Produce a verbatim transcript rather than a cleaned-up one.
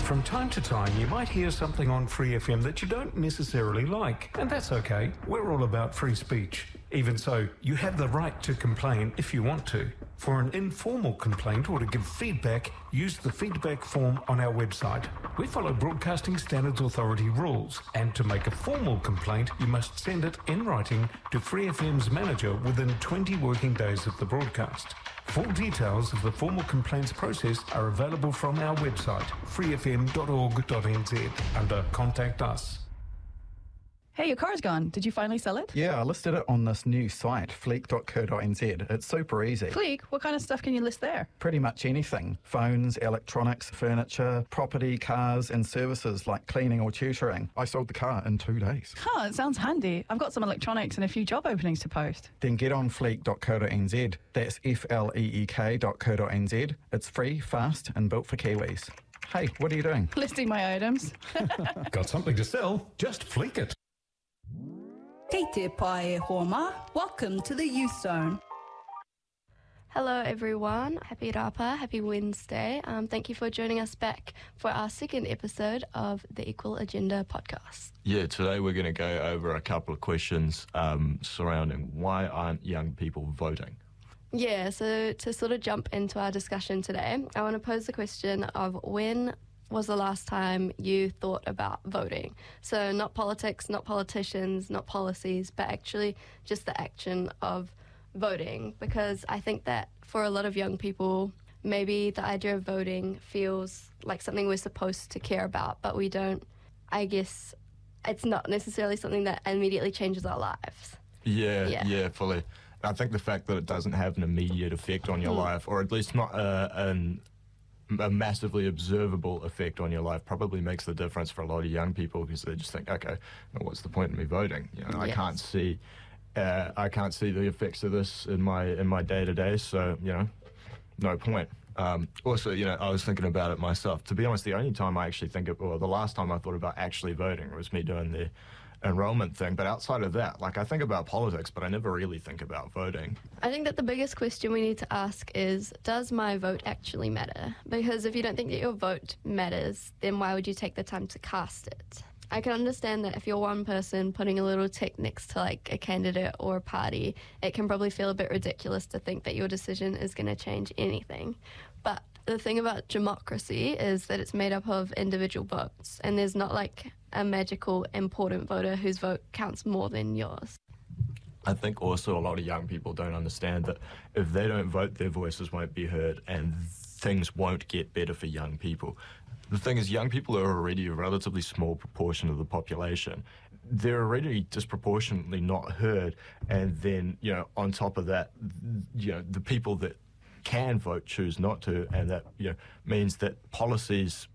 From time to time, you might hear something on Free F M that you don't necessarily like, and that's okay. We're all about free speech. Even so, you have the right to complain if you want to. For an informal complaint or to give feedback, use the feedback form on our website. We follow Broadcasting Standards Authority rules, and to make a formal complaint, you must send it in writing to Free F M's manager within twenty working days of the broadcast. Full details of the formal complaints process are available from our website, free f m dot org dot n z, under Contact Us. Hey, your car's gone. Did you finally sell it? Yeah, I listed it on this new site, fleek dot co dot n z. It's super easy. Fleek? What kind of stuff can you list there? Pretty much anything. Phones, electronics, furniture, property, cars, and services like cleaning or tutoring. I sold the car in two days. Huh, it sounds handy. I've got some electronics and a few job openings to post. Then get on fleek dot co dot n z. That's F L E E K dot co dot n z. It's free, fast, and built for Kiwis. Hey, what are you doing? Listing my items. Got something to sell? Just fleek it. Kei te pae homa. Welcome to the Youth Zone. Hello everyone, happy Rapa, happy Wednesday. Um, thank you for joining us back for our second episode of the Equal Agenda podcast. Yeah, today we're going to go over a couple of questions um, surrounding why aren't young people voting? Yeah, so to sort of jump into our discussion today, I want to pose the question of when was the last time you thought about voting? So not politics, not politicians, not policies, but actually just the action of voting. Because I think that for a lot of young people, maybe the idea of voting feels like something we're supposed to care about, but we don't. I guess it's not necessarily something that immediately changes our lives. Yeah, Yeah. yeah, fully. I think the fact that it doesn't have an immediate effect on your Mm. life, or at least not uh, an a massively observable effect on your life, probably makes the difference for a lot of young people, because they just think, okay, well, what's the point in me voting? You know, I Yes. can't see, uh, I can't see the effects of this in my in my day to day. So you know, no point. Um, also, you know, I was thinking about it myself. To be honest, the only time I actually think of, or the last time I thought about actually voting was me doing the enrollment thing. But outside of that, like I think about politics, but I never really think about voting. I think that the biggest question we need to ask is, does my vote actually matter? Because if you don't think that your vote matters, then why would you take the time to cast it? I can understand that if you're one person putting a little tick next to like a candidate or a party, it can probably feel a bit ridiculous to think that your decision is going to change anything. But the thing about democracy is that it's made up of individual votes, and there's not like a magical important voter whose vote counts more than yours. I think also a lot of young people don't understand that if they don't vote, their voices won't be heard and things won't get better for young people. The thing is, young people are already a relatively small proportion of the population. They're already disproportionately not heard, and then, you know, on top of that, you know, the people that can vote choose not to, and that, you know, means that policies